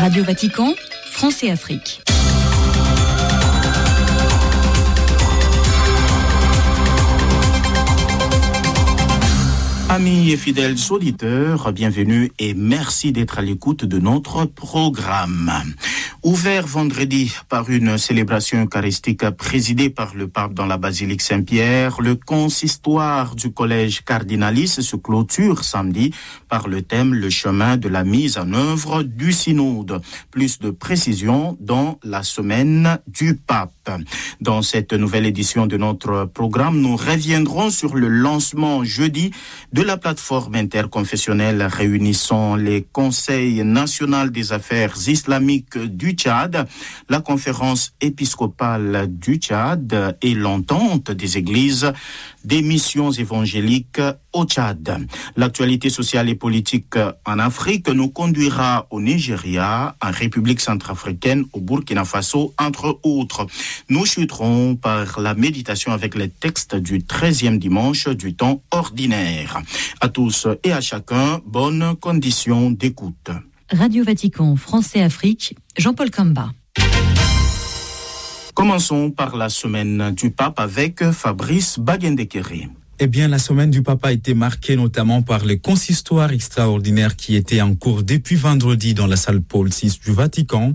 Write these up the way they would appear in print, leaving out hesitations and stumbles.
Radio Vatican, France et Afrique. Amis et fidèles auditeurs, bienvenue et merci d'être à l'écoute de notre programme. Ouvert vendredi par une célébration eucharistique présidée par le pape dans la basilique Saint-Pierre, le consistoire du collège cardinalis se clôture samedi par le thème « Le chemin de la mise en œuvre du synode ». Plus de précisions dans la semaine du pape. Dans cette nouvelle édition de notre programme, nous reviendrons sur le lancement jeudi de la plateforme interconfessionnelle réunissant les conseils nationaux des affaires islamiques du Tchad, la conférence épiscopale du Tchad et l'entente des églises des missions évangéliques au Tchad. L'actualité sociale et politique en Afrique nous conduira au Nigeria, en République centrafricaine, au Burkina Faso, entre autres. Nous chuterons par la méditation avec les textes du 13e dimanche du temps ordinaire. À tous et à chacun, bonnes conditions d'écoute. Radio Vatican, France et Afrique, Jean-Paul Kamba. Commençons par la semaine du pape avec Fabrice Bagendekere. Eh bien, la semaine du pape a été marquée notamment par le consistoire extraordinaire qui était en cours depuis vendredi dans la salle Paul VI du Vatican.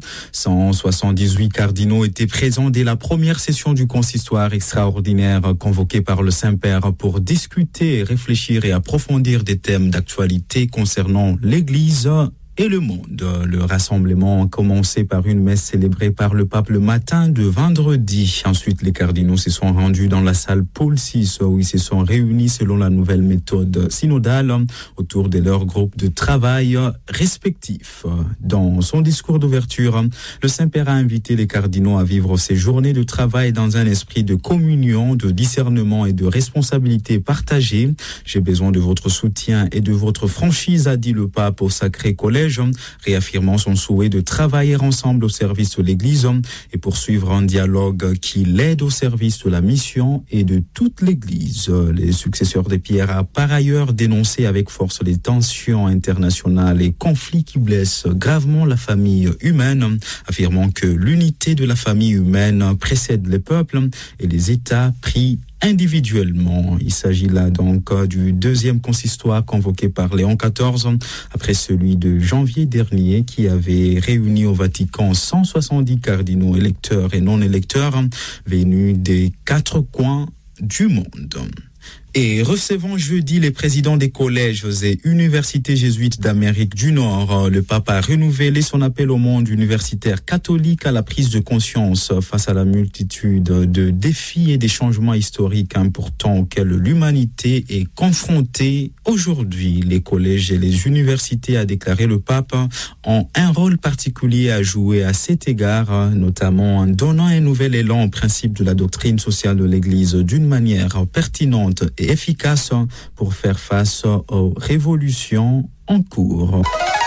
178 cardinaux étaient présents dès la première session du consistoire extraordinaire convoqué par le Saint-Père pour discuter, réfléchir et approfondir des thèmes d'actualité concernant l'Église et le monde. Le rassemblement a commencé par une messe célébrée par le pape le matin de vendredi. Ensuite, les cardinaux se sont rendus dans la salle Paul VI où ils se sont réunis selon la nouvelle méthode synodale autour de leurs groupes de travail respectifs. Dans son discours d'ouverture, le Saint-Père a invité les cardinaux à vivre ces journées de travail dans un esprit de communion, de discernement et de responsabilité partagée. J'ai besoin de votre soutien et de votre franchise, a dit le pape au Sacré Collège, réaffirmant son souhait de travailler ensemble au service de l'Église et poursuivre un dialogue qui l'aide au service de la mission et de toute l'Église. Les successeurs de Pierre a par ailleurs dénoncé avec force les tensions internationales et conflits qui blessent gravement la famille humaine, affirmant que l'unité de la famille humaine précède les peuples et les États pris individuellement. Il s'agit là donc du deuxième consistoire convoqué par Léon XIV après celui de janvier dernier qui avait réuni au Vatican 170 cardinaux électeurs et non électeurs venus des 4 coins du monde. Et recevant jeudi les présidents des collèges et universités jésuites d'Amérique du Nord, le pape a renouvelé son appel au monde universitaire catholique à la prise de conscience face à la multitude de défis et des changements historiques importants auxquels l'humanité est confrontée aujourd'hui. Les collèges et les universités, a déclaré le pape, ont un rôle particulier à jouer à cet égard, notamment en donnant un nouvel élan au principe de la doctrine sociale de l'Église d'une manière pertinente et efficace pour faire face aux révolutions en cours.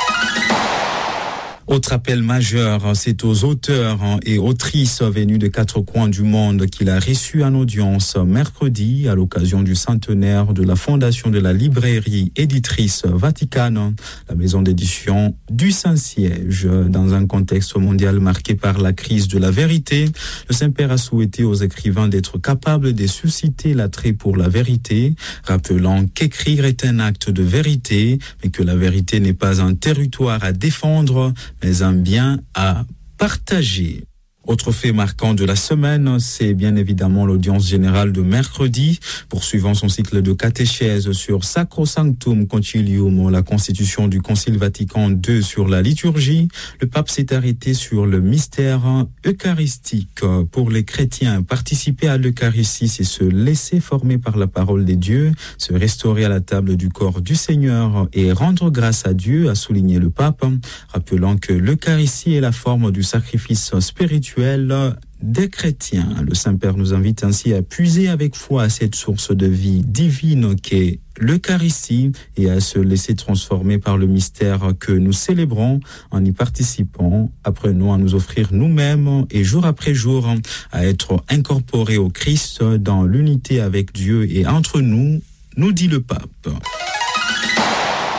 Autre appel majeur, c'est aux auteurs et autrices venus de 4 coins du monde qu'il a reçu en audience mercredi à l'occasion du centenaire de la fondation de la librairie éditrice Vaticane, la maison d'édition du Saint-Siège. Dans un contexte mondial marqué par la crise de la vérité, le Saint-Père a souhaité aux écrivains d'être capables de susciter l'attrait pour la vérité, rappelant qu'écrire est un acte de vérité, mais que la vérité n'est pas un territoire à défendre, mais un bien à partager. Autre fait marquant de la semaine, c'est bien évidemment l'audience générale de mercredi, poursuivant son cycle de catéchèse sur Sacrosanctum Concilium, la constitution du Concile Vatican II sur la liturgie. Le pape s'est arrêté sur le mystère eucharistique. Pour les chrétiens, participer à l'Eucharistie, c'est se laisser former par la parole des dieux, se restaurer à la table du corps du Seigneur et rendre grâce à Dieu, a souligné le pape, rappelant que l'Eucharistie est la forme du sacrifice spirituel des chrétiens. Le Saint-Père nous invite ainsi à puiser avec foi à cette source de vie divine qu'est l'Eucharistie et à se laisser transformer par le mystère que nous célébrons en y participant. Apprenons à nous offrir nous-mêmes et jour après jour à être incorporés au Christ dans l'unité avec Dieu et entre nous, nous dit le pape.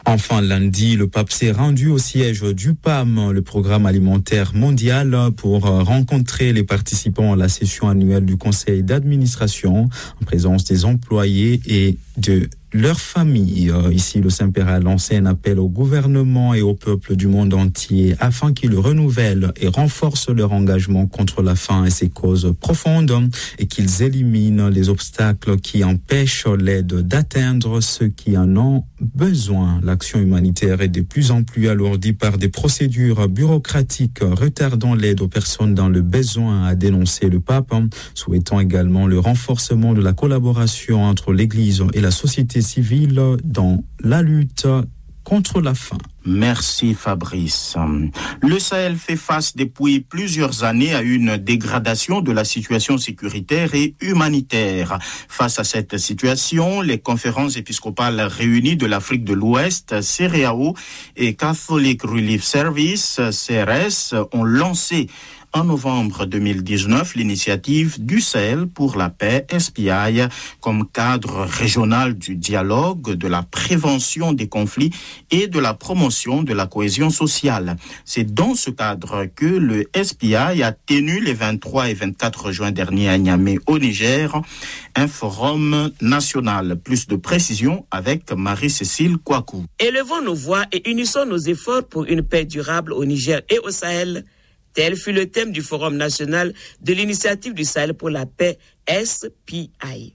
Enfin, lundi, le pape s'est rendu au siège du PAM, le programme alimentaire mondial, pour rencontrer les participants à la session annuelle du conseil d'administration en présence des employés et de leur famille. Ici, le Saint-Père a lancé un appel au gouvernement et au peuple du monde entier afin qu'ils renouvellent et renforcent leur engagement contre la faim et ses causes profondes et qu'ils éliminent les obstacles qui empêchent l'aide d'atteindre ceux qui en ont besoin. L'action humanitaire est de plus en plus alourdie par des procédures bureaucratiques retardant l'aide aux personnes dans le besoin, a dénoncé le pape, souhaitant également le renforcement de la collaboration entre l'Église et la société civile dans la lutte contre la faim. Merci Fabrice. Le Sahel fait face depuis plusieurs années à une dégradation de la situation sécuritaire et humanitaire. Face à cette situation, les conférences épiscopales réunies de l'Afrique de l'Ouest, CEREAO et Catholic Relief Service, CRS, ont lancé en novembre 2019 l'initiative du Sahel pour la paix, SPI, comme cadre régional du dialogue, de la prévention des conflits et de la promotion de la cohésion sociale. C'est dans ce cadre que le SPI a tenu les 23 et 24 juin dernier à Niamey au Niger un forum national. Plus de précisions avec Marie-Cécile Kouakou. Élevons nos voix et unissons nos efforts pour une paix durable au Niger et au Sahel. Tel fut le thème du Forum national de l'initiative du Sahel pour la paix, SPI.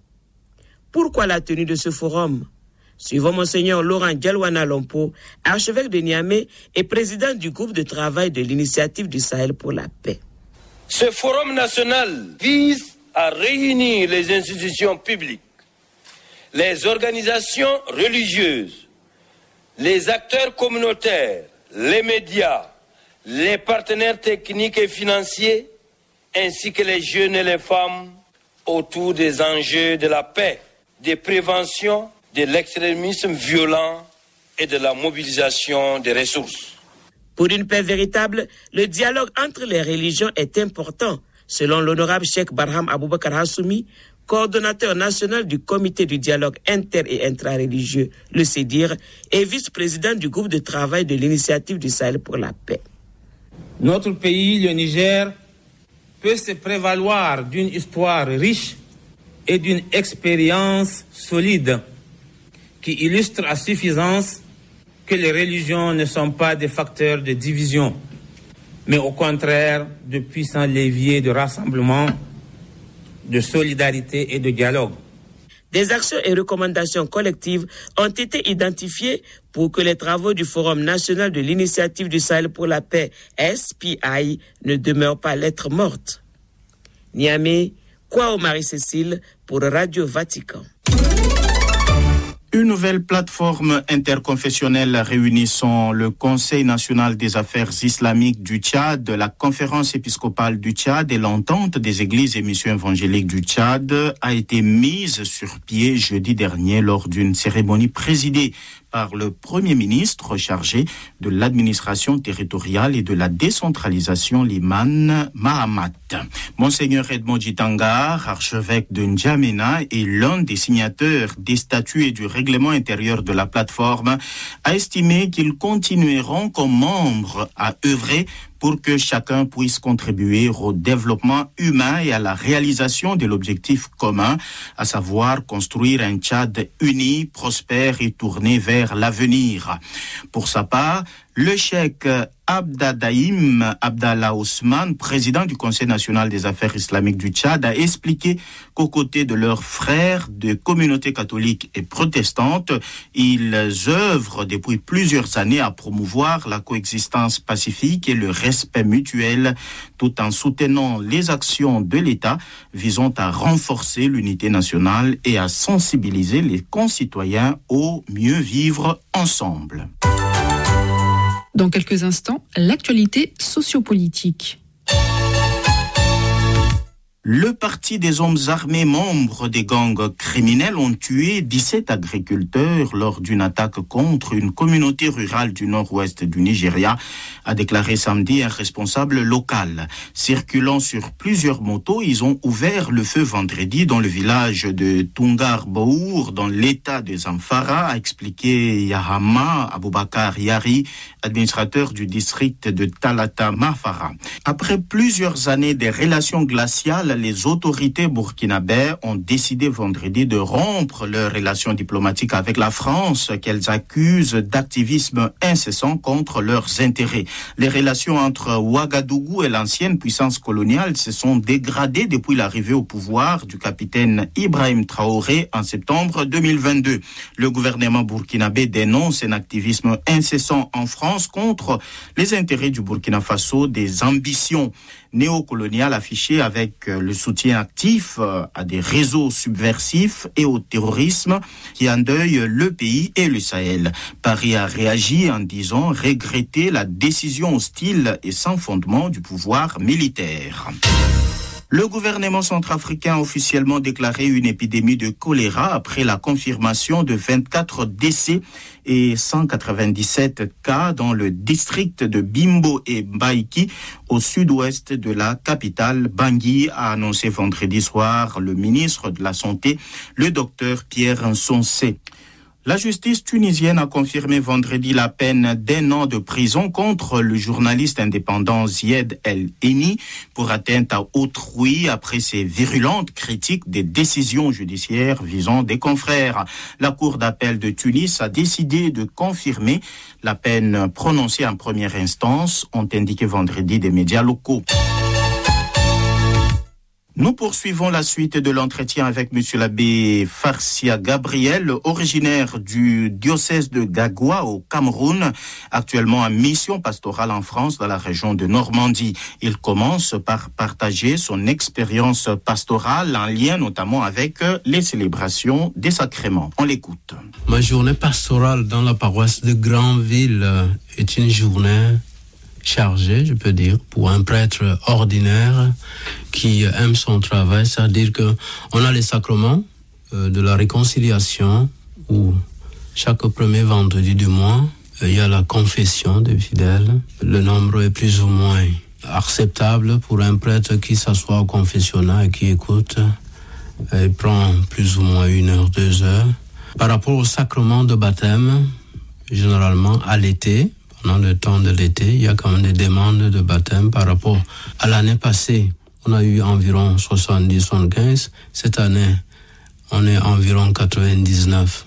Pourquoi la tenue de ce forum? Suivons Monseigneur Laurent Dialwana Lompo, archevêque de Niamey et président du groupe de travail de l'initiative du Sahel pour la paix. Ce forum national vise à réunir les institutions publiques, les organisations religieuses, les acteurs communautaires, les médias, les partenaires techniques et financiers, ainsi que les jeunes et les femmes, autour des enjeux de la paix, des préventions, de l'extrémisme violent et de la mobilisation des ressources. Pour une paix véritable, le dialogue entre les religions est important, selon l'honorable Cheikh Barham Aboubakar Hassoumi, coordonnateur national du comité du dialogue inter- et intra-religieux, le CEDIR, et vice-président du groupe de travail de l'initiative du Sahel pour la paix. Notre pays, le Niger, peut se prévaloir d'une histoire riche et d'une expérience solide qui illustre à suffisance que les religions ne sont pas des facteurs de division, mais au contraire de puissants leviers de rassemblement, de solidarité et de dialogue. Des actions et recommandations collectives ont été identifiées pour que les travaux du Forum national de l'initiative du Sahel pour la paix, SPI, ne demeurent pas lettre morte. Niamey, Kwao Marie-Cécile pour Radio Vatican. Une nouvelle plateforme interconfessionnelle réunissant le Conseil national des affaires islamiques du Tchad, la Conférence épiscopale du Tchad et l'Entente des églises et missions évangéliques du Tchad a été mise sur pied jeudi dernier lors d'une cérémonie présidée par le Premier ministre chargé de l'administration territoriale et de la décentralisation, Liman Mahamat. Monseigneur Edmond Djitangar, archevêque de N'Djamena et l'un des signataires des statuts et du règlement intérieur de la plateforme, a estimé qu'ils continueront comme membres à œuvrer pour que chacun puisse contribuer au développement humain et à la réalisation de l'objectif commun, à savoir construire un Tchad uni, prospère et tourné vers l'avenir. Pour sa part, le cheikh Abdadaïm Abdallah Ousmane, président du Conseil national des affaires islamiques du Tchad, a expliqué qu'aux côtés de leurs frères de communautés catholiques et protestantes, ils œuvrent depuis plusieurs années à promouvoir la coexistence pacifique et le respect mutuel, tout en soutenant les actions de l'État visant à renforcer l'unité nationale et à sensibiliser les concitoyens au mieux vivre ensemble. Dans quelques instants, l'actualité sociopolitique. Le parti des hommes armés membres des gangs criminels ont tué 17 agriculteurs lors d'une attaque contre une communauté rurale du nord-ouest du Nigeria, a déclaré samedi un responsable local. Circulant sur plusieurs motos, ils ont ouvert le feu vendredi dans le village de Tungar Bour, dans l'état de Zamfara, a expliqué Yahama Aboubakar Yari, administrateur du district de Talata Mafara. Après plusieurs années de relations glaciales, les autorités burkinabées ont décidé vendredi de rompre leurs relations diplomatiques avec la France, qu'elles accusent d'activisme incessant contre leurs intérêts. Les relations entre Ouagadougou et l'ancienne puissance coloniale se sont dégradées depuis l'arrivée au pouvoir du capitaine Ibrahim Traoré en septembre 2022. Le gouvernement burkinabé dénonce un activisme incessant en France contre les intérêts du Burkina Faso, des ambitions néocoloniales affichées avec le soutien actif à des réseaux subversifs et au terrorisme qui endeuillent le pays et le Sahel. Paris a réagi en disant regretter la décision hostile et sans fondement du pouvoir militaire. Le gouvernement centrafricain a officiellement déclaré une épidémie de choléra après la confirmation de 24 décès et 197 cas dans le district de Bimbo et Mbaïki, au sud-ouest de la capitale. Bangui, a annoncé vendredi soir le ministre de la Santé, le docteur Pierre Nsonsé. La justice tunisienne a confirmé vendredi la peine d'1 an de prison contre le journaliste indépendant Zied El Eni pour atteinte à autrui après ses virulentes critiques des décisions judiciaires visant des confrères. La Cour d'appel de Tunis a décidé de confirmer la peine prononcée en première instance, ont indiqué vendredi des médias locaux. Nous poursuivons la suite de l'entretien avec M. l'abbé Farsia Gabriel, originaire du diocèse de Gagwa au Cameroun, actuellement en mission pastorale en France dans la région de Normandie. Il commence par partager son expérience pastorale en lien notamment avec les célébrations des sacrements. On l'écoute. Ma journée pastorale dans la paroisse de Granville est une journée chargé, je peux dire, pour un prêtre ordinaire qui aime son travail, c'est-à-dire qu'on a les sacrements de la réconciliation où chaque premier vendredi du mois, il y a la confession des fidèles. Le nombre est plus ou moins acceptable pour un prêtre qui s'assoit au confessionnat et qui écoute. Il prend plus ou moins 1 heure, 2 heures. Par rapport au sacrement de baptême, généralement à l'été, pendant le temps de l'été, il y a quand même des demandes de baptême par rapport à l'année passée. On a eu environ 70-75. Cette année, on est environ 99-100.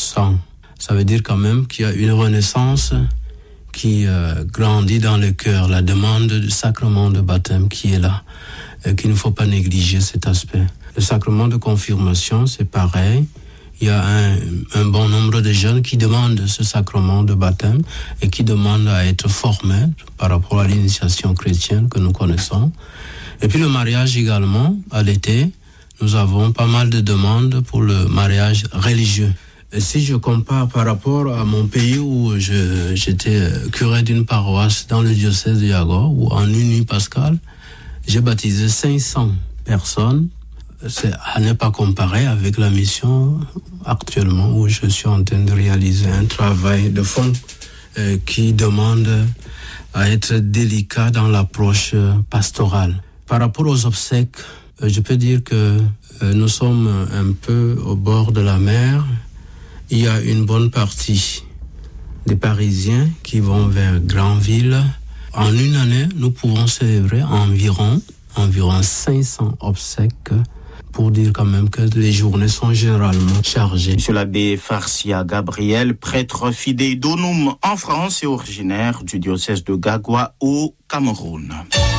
Ça veut dire quand même qu'il y a une renaissance qui grandit dans le cœur, la demande du sacrement de baptême qui est là, et qu'il ne faut pas négliger cet aspect. Le sacrement de confirmation, c'est pareil. Il y a un bon nombre de jeunes qui demandent ce sacrement de baptême et qui demandent à être formés par rapport à l'initiation chrétienne que nous connaissons. Et puis le mariage également, à l'été, nous avons pas mal de demandes pour le mariage religieux. Et si je compare par rapport à mon pays où j'étais curé d'une paroisse dans le diocèse de Yago, où en une nuit pascale, j'ai baptisé 500 personnes. C'est à ne pas comparer avec la mission actuellement où je suis en train de réaliser un travail de fond qui demande à être délicat dans l'approche pastorale. Par rapport aux obsèques, je peux dire que nous sommes un peu au bord de la mer. Il y a une bonne partie des Parisiens qui vont vers Granville. En une année, nous pouvons célébrer environ 500 obsèques, pour dire quand même que les journées sont généralement chargées. Monsieur l'abbé Farsia Gabriel, prêtre fidèle d'Onum en France et originaire du diocèse de Gagwa au Cameroun.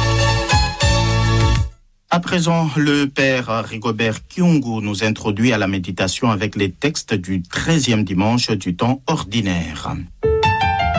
À présent, le père Rigobert Kyungu nous introduit à la méditation avec les textes du 13e dimanche du temps ordinaire.